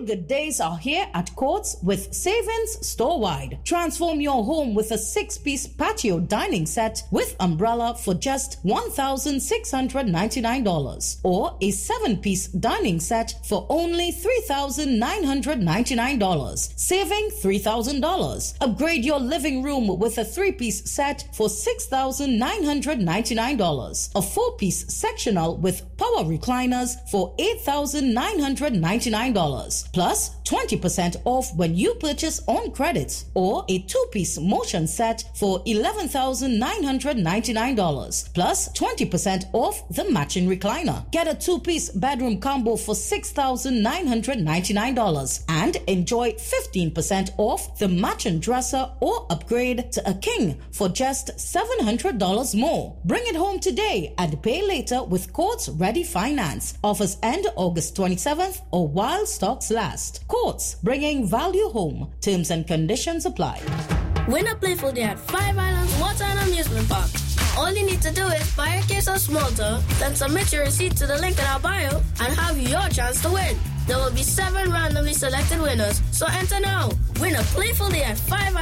good days are here at Courts with savings store-wide. Transform your home with a 6-piece patio dining set with umbrella for just $1,699 or a 7-piece dining set for only $3,999, saving $3,000. Upgrade your living room with a 3-piece set for $6,999, a 4-piece sectional with power recliners for $8,999, plus 20% off when you purchase on credit, or a 2-piece motion set for $11,999, plus 20% off the matching recliner. Get a 2-piece bedroom combo for $6,999 and enjoy 15% off the matching dresser or upgrade to a king for just $700 more. Bring it home today and pay later with Courts Ready Finance. Offers end August 27th or while stocks last. Courts, bringing value home. Terms and conditions apply. Win a playful day at Five Islands Water and Amusement Park. All you need to do is buy a case of small talk, then submit your receipt to the link in our bio and have your chance to win. There will be 7 randomly selected winners, so enter now. Win a playful day at Five